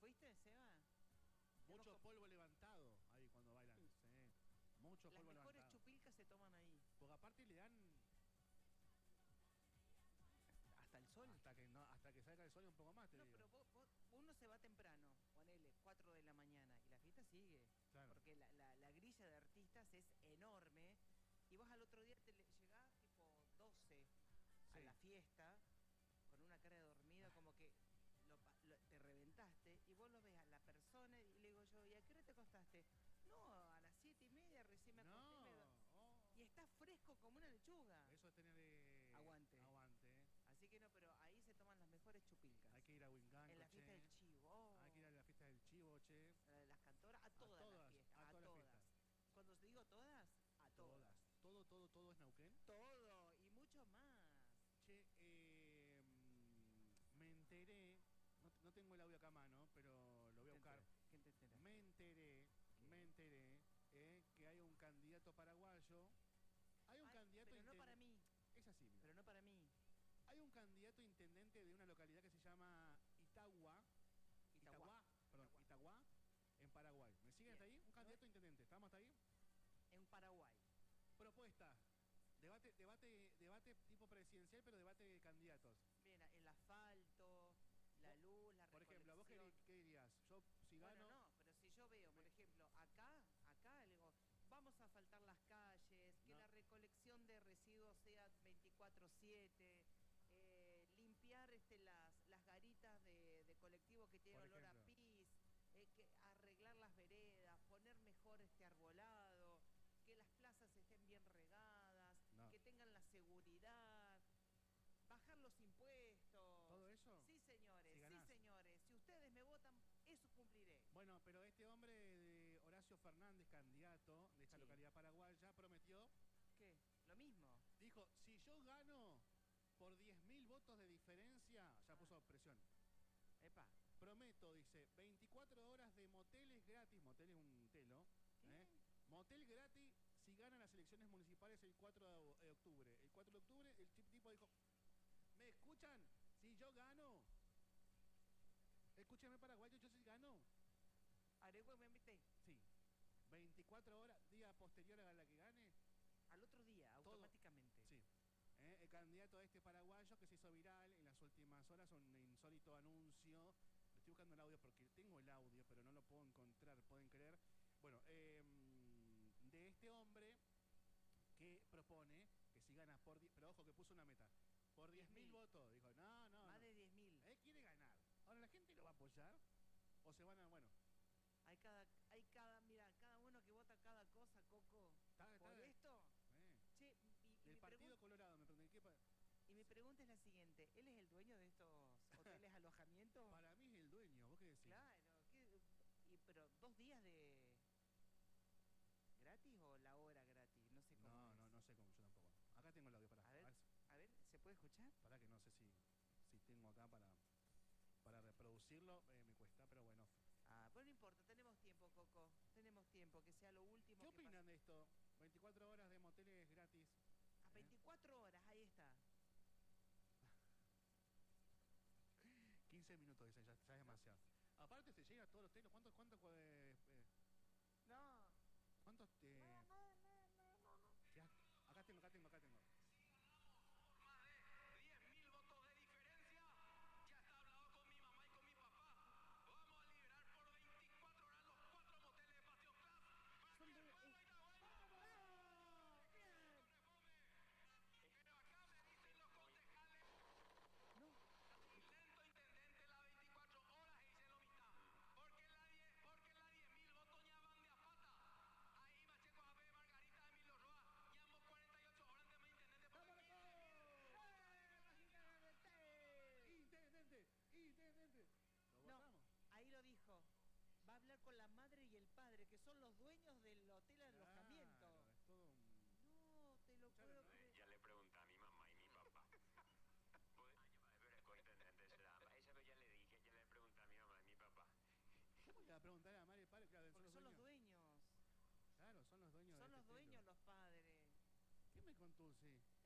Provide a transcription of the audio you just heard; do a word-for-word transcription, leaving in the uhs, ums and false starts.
¿Fuiste, Seba? Mucho polvo levantado ahí cuando bailan. Sí. Sí. Mucho Las polvo levantado. mejores chupilcas se toman ahí. Porque aparte le dan... Hasta el sol. Hasta que no, hasta que salga el sol y un poco más, te No, digo. pero vos, vos, uno se va temprano, ponele, cuatro de la mañana, y la fiesta sigue. Claro. Porque la, la, la grilla de artistas es enorme, y vos al otro día te le, llegás tipo doce Sí. a la fiesta, con una cara de dormido, como que lo, lo, te reventaste, y vos lo ves a la persona, y le digo yo, ¿y a qué hora te acostaste? No, a las siete y media recién me acosté. No. Me Oh. Y está fresco como una lechuga. Eso es tener eh, aguante. Aguante. Así que no, pero ahí se toman las mejores chupilcas. Hay que ir a Winganco, en la fiesta che. del chivo. Oh. Hay que ir a la fiesta del chivo, che. Eh, las cantoras, a todas, a todas las fiestas. A, a todas, todas. Las fiestas. Cuando os digo todas, a todas. Todas. Todo, todo, todo es Neuquén. Todo y mucho más. Che, eh, me enteré, no, no tengo el audio acá a mano, pero lo voy a buscar. ¿Quién te entera? Me enteré, ¿Qué? me enteré eh, que hay un candidato paraguayo. Hay un Ay, candidato pero no para mí. Es así, mira. Pero no para mí. Hay un candidato intendente de una localidad que se llama Itagua. Itagua. Itagua, perdón, Itagua, Itagua en Paraguay. ¿Me siguen hasta ahí? Un candidato ¿No? intendente. ¿Estamos hasta ahí? En Paraguay. Propuesta. Debate, debate, debate tipo presidencial, pero debate de candidatos. Bien, el asfalto, la luz, la Por ejemplo, ¿vos qué, qué dirías? Yo, si bueno, gano... no, pero si yo veo, por ejemplo, acá, acá, le digo, vamos a asfaltar las calles, que no. la recolección de residuos sea veinticuatro siete, eh, limpiar este, las, las garitas de, de colectivos que tienen olor a pis, eh, que arreglar las veredas, poner mejor este arbolado, que las plazas estén bien regadas, no. que tengan la seguridad, bajar los impuestos. ¿Todo eso? Sí, señores, si sí, señores. Si ustedes me votan, eso cumpliré. Bueno, pero este hombre de Horacio Fernández, candidato de esta sí. localidad paraguaya, prometió... ¿Qué? ¿Lo mismo? Dijo, si yo gano por diez mil votos de diferencia, ya ah. puso presión. Epa. Prometo, dice, veinticuatro horas de moteles gratis, motel es un telo, ¿Qué? ¿eh? Motel gratis si ganan las elecciones municipales el cuatro de octubre. El cuatro de octubre el tipo dijo, ¿me escuchan? Si yo gano. Escúchame, paraguayo, yo sí gano. ¿Aregua me invité? Sí. veinticuatro horas, día posterior a la que gane. Al otro día, todo, automáticamente. Sí. ¿Eh? El candidato a este paraguayo que se hizo viral en las últimas horas, un insólito anuncio. Estoy buscando el audio porque tengo el audio, pero no lo puedo encontrar, pueden creer. Bueno, eh, de este hombre que propone que si ganas por diez, pero ojo que puso una meta, por diez mil votos, dijo, no, no. Más no. de diez mil. Él quiere ganar. Ahora, ¿la gente lo va a apoyar? ¿O se van a, bueno? Hay cada, hay cada, mira, cada uno que vota cada cosa, Coco. ¿Está, ¿Por está, esto? Eh. Che, y, y el Partido Colorado, me pregunté, ¿qué pasa? Y mi pregunta es la siguiente, ¿él es el dueño de estos hoteles alojamientos? Para mí es el dueño, ¿vos qué decís? Claro, ¿qué? Y, pero dos días de... ¿Gratis o la hora gratis? No sé cómo No, es. no, no sé cómo, yo tampoco. Acá tengo el audio para... A ver, a ver, a ver ¿se puede escuchar? Para que no sé si, si tengo acá para, para reproducirlo, eh, me cuesta, pero bueno. Ah, pero no importa, tenemos tiempo, Coco, tenemos tiempo, que sea lo último ¿Qué que opinan pase? de esto? veinticuatro horas de moteles gratis. A veinticuatro horas, ahí está. quince minutos, dice, ya, ya es demasiado. No. Aparte se llega a todos los telos, ¿cuántos, cuántos, eh, eh, no. ¿Cuántos te...? No, no, no, no, no, no. Ya, acá tengo, acá tengo, acá tengo. Más de diez mil votos de diferencia, ya está hablado con mi mamá y con mi papá. Vamos a liberar por veinticuatro horas los cuatro moteles de Paseo Club para que el pueblo itahuano... Pero acá me dicen los concejales... No. Lento intendente las veinticuatro horas y hice lo mitad. Porque la diez, porque la diez mil votos ya van de a pata. Ahí Macheco A B, Margarita, Emilio Roa, llevamos cuarenta y ocho horas de mi intendente. Intendente, intendente. ¿Lo no, votamos? Ahí lo dijo. Va a hablar con la madre y el padre, que son los dueños del hotel de claro, alojamiento. Es todo un... No, te lo puedo no, creer. ya le pregunté a mi mamá y mi papá. Pues, pero con intendente será. Esa vez ya le dije, ya le pregunté a mi mamá y mi papá. ¿Cómo le va a preguntar a la madre y padre? Claro, porque son, los, los son dueños. los dueños. Claro, son los dueños Son de los este dueños estilo. los padres. ¿Qué me contó, sí?